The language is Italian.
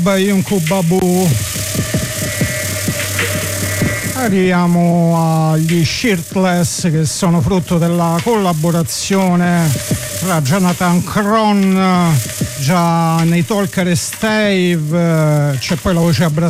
Babu. Arriviamo agli Shirtless, che sono frutto della collaborazione tra Jonathan Cron, già nei Talker e Stave, c'è poi la voce